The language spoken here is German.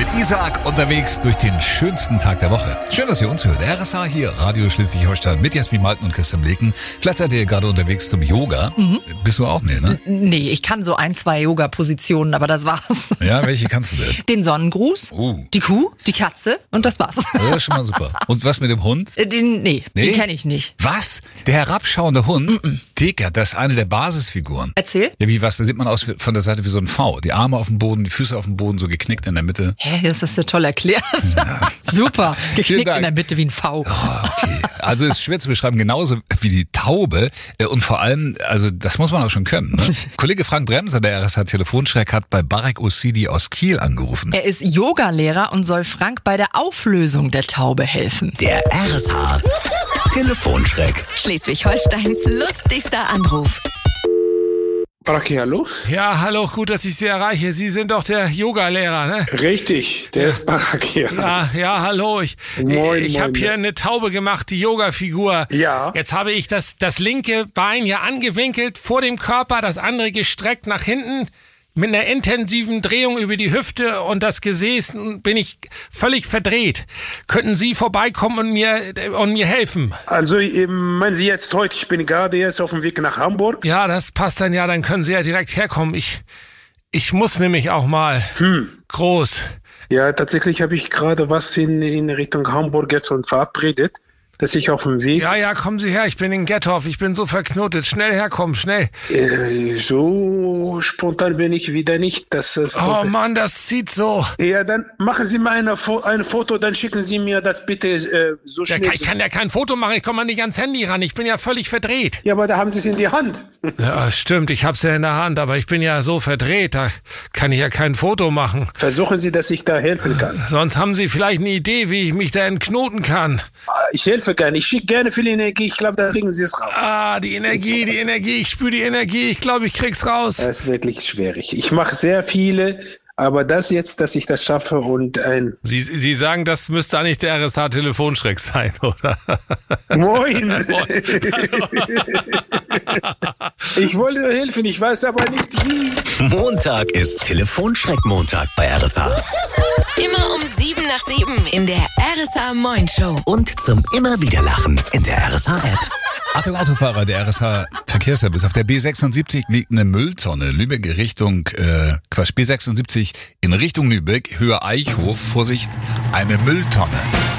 Isaac unterwegs durch den schönsten Tag der Woche. Schön, dass ihr uns hört. RSH hier, Radio Schleswig-Holstein mit Jasmin Malten und Christian Bleken. Vielleicht seid ihr gerade unterwegs zum Yoga. Bist du auch? Nee, ne? Nee, ich kann so 1, 2 Yoga-Positionen, aber das war's. Ja, welche kannst du denn? Den Sonnengruß, die Kuh, die Katze und das war's. Das ist schon mal super. Und was mit dem Hund? Den kenne ich nicht. Was? Der herabschauende Hund? Digga, das ist eine der Basisfiguren. Erzähl. Ja, wie was? Da sieht man aus von der Seite wie so ein V. Die Arme auf dem Boden, die Füße auf dem Boden, so geknickt in der Mitte. Hä, das ist ja toll erklärt. Ja. Super, geknickt in der Mitte wie ein V. Oh, okay. Also ist schwer zu beschreiben, genauso wie die Taube. Und vor allem, also das muss man auch schon können. Ne? Kollege Frank Bremser, der RSH Telefonschreck, hat bei Barek Osidi aus Kiel angerufen. Er ist Yogalehrer und soll Frank bei der Auflösung der Taube helfen. Der RSH Telefonschreck. Schleswig-Holsteins lustigster Anruf. Baraki, hallo? Ja, hallo, gut, dass ich Sie erreiche. Sie sind doch der Yogalehrer, ne? Richtig, der ist Baraki. Ja, hallo. Ich habe hier eine Taube gemacht, die Yoga-Figur. Ja. Jetzt habe ich das linke Bein hier angewinkelt vor dem Körper, das andere gestreckt nach hinten. Mit einer intensiven Drehung über die Hüfte und das Gesäß bin ich völlig verdreht. Könnten Sie vorbeikommen und mir helfen? Also, meinen Sie jetzt heute, ich bin gerade jetzt auf dem Weg nach Hamburg? Ja, das passt dann ja, dann können Sie ja direkt herkommen. Ich muss nämlich auch mal groß. Ja, tatsächlich habe ich gerade was in Richtung Hamburg jetzt und verabredet, dass ich auf dem Weg... Ja, kommen Sie her, ich bin in Gettorf, ich bin so verknotet. Schnell herkommen, schnell. So spontan bin ich wieder nicht. Oh Mann, das zieht so. Ja, dann machen Sie mal ein Foto, dann schicken Sie mir das bitte so schnell. Ja, ich kann ja kein Foto machen, ich komme mal nicht ans Handy ran, ich bin ja völlig verdreht. Ja, aber da haben Sie es in die Hand. Ja, stimmt, ich hab's ja in der Hand, aber ich bin ja so verdreht, da kann ich ja kein Foto machen. Versuchen Sie, dass ich da helfen kann. Sonst haben Sie vielleicht eine Idee, wie ich mich da entknoten kann. Ich helfe gerne, ich schicke gerne viel Energie, ich glaube, da kriegen Sie es raus. Die Energie, ich spüre die Energie, ich glaube, ich krieg's raus. Das ist wirklich schwierig. Ich mache sehr viele, aber das jetzt, dass ich das schaffe und Sie sagen, das müsste eigentlich der RSH-Telefonschreck sein, oder? Moin! Ich wollte helfen, ich weiß aber nicht wie. Montag ist Telefonschreck-Montag bei RSH. Immer um 7 nach 7 in der RSH Moin Show. Und zum immer wieder Lachen in der RSH-App. Achtung, Autofahrer, der RSH Verkehrsservice. Auf der B76 liegt eine Mülltonne. Lübeck B76 in Richtung Lübeck, Höhe Eichhof. Vorsicht, eine Mülltonne.